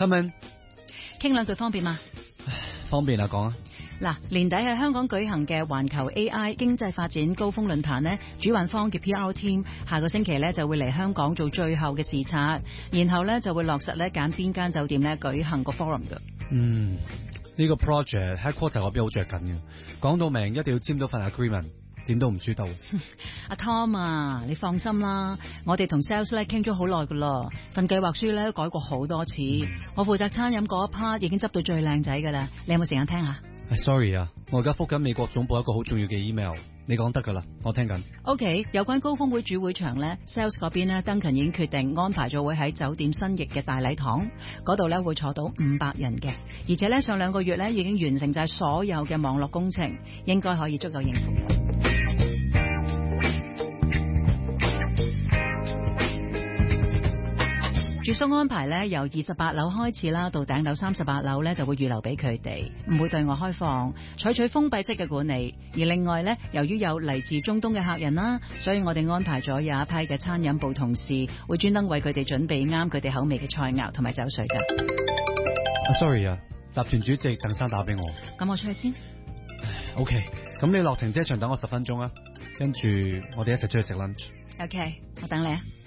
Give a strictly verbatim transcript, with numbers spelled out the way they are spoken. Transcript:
Come in， 傾兩句方便嗎？ 方便啊，講啊。 嗱，年底喺香港舉行嘅環球 A I 經濟發展高峰論壇呢，主辦方嘅 P R team 下個星期呢就會嚟香港做最後嘅視察，然後呢就會落實呢揀邊間酒店呢舉行個 forum 㗎。 嗯，呢個 project headquarter 嗰邊好着緊嘅，講到明一定要簽到份 agreement， 點都唔輸到。 阿 Tom 啊，你放心啦，我哋同 sales 咧傾咗好耐噶啦，份計劃書咧改過好多次，我負責餐飲嗰一 part 已經執到最靚仔噶啦，你有冇時間聽下 ？Sorry 啊，我而家覆緊美國總部一個好重要嘅 email， 你講得噶啦，我聽緊。 OK， 有關高峰會主會場咧 ，sales 嗰邊咧，Duncan 已經決定安排咗會喺酒店新翼嘅大禮堂嗰度咧，會坐到五百人嘅，而且咧上兩個月咧已經完成晒所有嘅網絡工程，應該可以足夠應付。住宿安排咧由二十八樓開始啦，到頂樓三十八樓咧就會預留俾佢哋，唔會對外開放，採取封閉式嘅管理。而另外咧，由於有嚟自中東嘅客人啦，所以我哋安排咗有一批嘅餐飲部同事會專登為佢哋準備啱佢哋口味嘅菜肴同埋酒水㗎。 啊 ，sorry 啊，集團主席鄧生打俾我。 咁我出去先。 OK， 咁你落停車場等我十分鐘啊，跟住我哋一齊出去食 lunch。 OK， 我等你啊。